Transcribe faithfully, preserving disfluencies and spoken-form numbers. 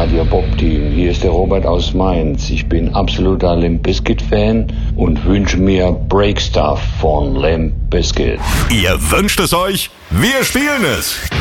Radio Bob Team. Hier ist der Robert aus Mainz. Ich bin absoluter Limp Bizkit Fan und wünsche mir Break Stuff von Limp Bizkit. Ihr wünscht es euch, wir spielen es.